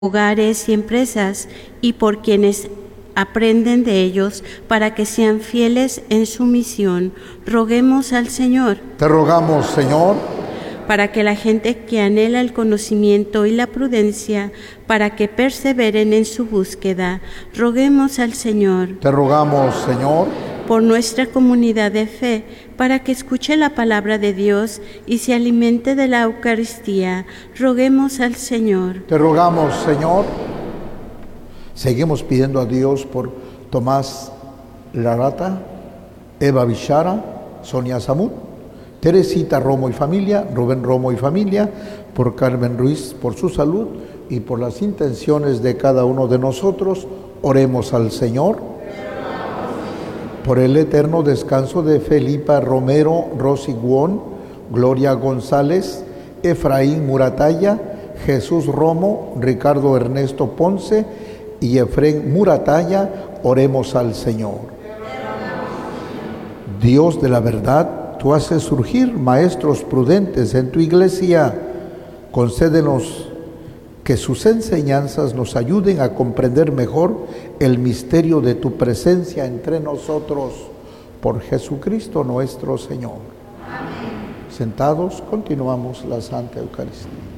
hogares y empresas, y por quienes aprenden de ellos, para que sean fieles en su misión. Roguemos al Señor. Te rogamos, Señor, para que la gente que anhela el conocimiento y la prudencia, para que perseveren en su búsqueda. Roguemos al Señor. Te rogamos, Señor, por nuestra comunidad de fe, para que escuche la palabra de Dios y se alimente de la Eucaristía. Roguemos al Señor. Te rogamos, Señor. Seguimos pidiendo a Dios por Tomás Larata, Eva Bichara, Sonia Samut, Teresita Romo y familia, Rubén Romo y familia, por Carmen Ruiz, por su salud y por las intenciones de cada uno de nosotros. Oremos al Señor. Por el eterno descanso de Felipa Romero Rosy Guón, Gloria González, Efraín Murataya, Jesús Romo, Ricardo Ernesto Ponce y Efrén Murataya, oremos al Señor. Dios de la verdad, tú haces surgir maestros prudentes en tu iglesia. Concédenos que sus enseñanzas nos ayuden a comprender mejor el misterio de tu presencia entre nosotros, por Jesucristo nuestro Señor. Amén. Sentados, continuamos la Santa Eucaristía.